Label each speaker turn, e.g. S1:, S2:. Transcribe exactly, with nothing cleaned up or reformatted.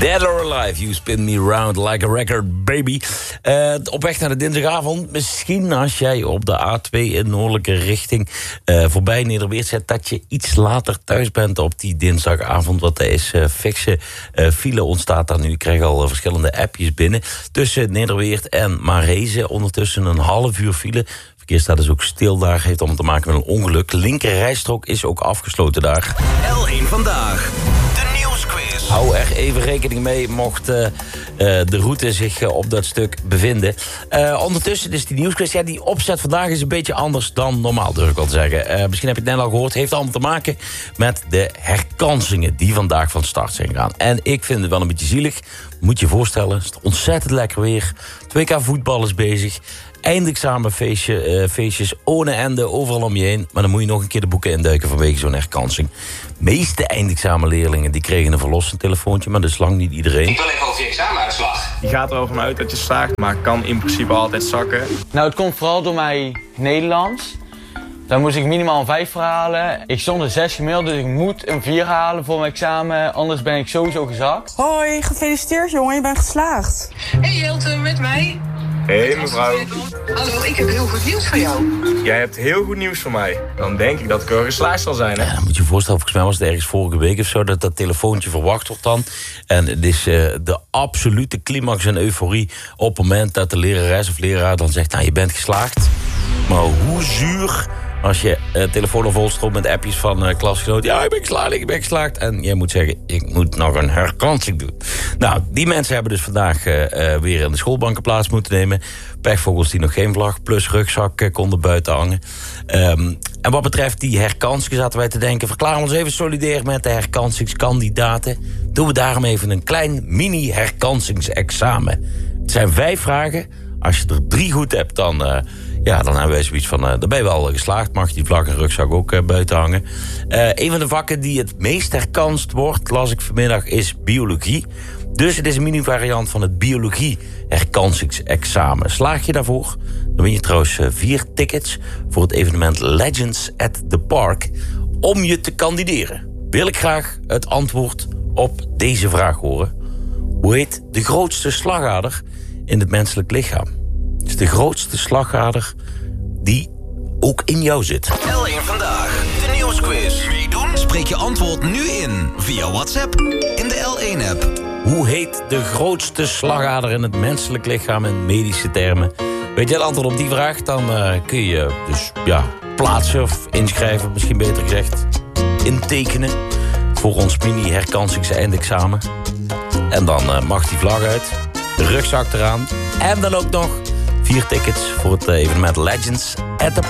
S1: Dead or Alive, You Spin Me Round Like a Record, Baby. Uh, op weg naar de dinsdagavond. Misschien als jij op de A twee in noordelijke richting uh, voorbij Nederweert zet, dat je iets later thuis bent op die dinsdagavond. Want er is uh, fikse uh, file ontstaat daar nu. Ik krijg al uh, verschillende appjes binnen. Tussen Nederweert en Marezen. Ondertussen een half uur file. Verkeer staat dus ook stil daar. Heeft allemaal te maken met een ongeluk. Linker rijstrook is ook afgesloten daar.
S2: L één Vandaag. De nieuwsquiz.
S1: Hou er even rekening mee mocht uh, uh, de route zich uh, op dat stuk bevinden. Uh, ondertussen is die nieuwsquiz. Ja, die opzet vandaag is een beetje anders dan normaal, durf ik wel te zeggen. Uh, misschien heb je het net al gehoord. Heeft allemaal te maken met de herkansingen die vandaag van start zijn gegaan. En ik vind het wel een beetje zielig. Moet je je voorstellen, het is ontzettend lekker weer. twee K voetbal is bezig. Eindexamenfeestje, uh, feestjes, ohne ende, overal om je heen. Maar dan moet je nog een keer de boeken induiken vanwege zo'n herkansing. De meeste eindexamenleerlingen die kregen een verlossend telefoontje, maar dat is lang niet iedereen.
S3: Ik wil even over je examenuitslag.
S4: Je gaat er wel vanuit dat je slaagt, maar kan in principe altijd zakken.
S5: Nou, het komt vooral door mijn Nederlands. Dan moest ik minimaal een vijf halen. Ik stond een zes gemiddeld, dus ik moet een vier halen voor mijn examen. Anders ben ik sowieso gezakt.
S6: Hoi, gefeliciteerd jongen, je bent geslaagd.
S7: Hey Jelte, met mij.
S4: Hé hey, mevrouw.
S7: Hallo, ik heb heel goed nieuws voor jou.
S4: Jij hebt heel goed nieuws voor mij. Dan denk ik dat ik wel geslaagd zal zijn, hè?
S1: Ja, dan moet je je voorstellen, volgens mij was het ergens vorige week of zo, dat dat telefoontje verwacht wordt dan. En het is uh, de absolute climax en euforie op het moment dat de lerares of leraar dan zegt, nou, je bent geslaagd. Maar hoe zuur als je uh, telefoon al vol stroomt met appjes van uh, klasgenoten. Ja, ik ben geslaagd, ik ben geslaagd. En jij moet zeggen, ik moet nog een herkansing doen. Nou, die mensen hebben dus vandaag uh, uh, weer in de schoolbanken plaats moeten nemen. Pechvogels die nog geen vlag plus rugzak uh, konden buiten hangen. Um, en wat betreft die herkansingen zaten wij te denken, verklaren we ons even solidair met de herkansingskandidaten. Doen we daarom even een klein mini-herkansingsexamen. Het zijn vijf vragen. Als je er drie goed hebt, dan, uh, ja, dan hebben wij zoiets van, uh, dan ben je wel geslaagd. Mag je die vlag en rugzak ook uh, buiten hangen. Uh, een van de vakken die het meest herkanst wordt, las ik vanmiddag, is biologie. Dus het is een mini-variant van het biologie-herkansingsexamen. Slaag je daarvoor? Dan win je trouwens uh, vier tickets voor het evenement Legends at the Park om je te kandideren. Wil ik graag het antwoord op deze vraag horen. Hoe heet de grootste slagader in het menselijk lichaam? Het is de grootste slagader die ook in jou zit.
S2: L één Vandaag, de nieuwsquiz. Meedoen? Spreek je antwoord nu in via WhatsApp in de L één app.
S1: Hoe heet de grootste slagader in het menselijk lichaam in medische termen? Weet je het antwoord op die vraag? Dan uh, kun je dus ja, plaatsen of inschrijven, misschien beter gezegd, intekenen voor ons mini-herkansings-eindexamen. En dan uh, mag die vlag uit, de rugzak eraan en dan ook nog vier tickets voor het uh, evenement Legends at the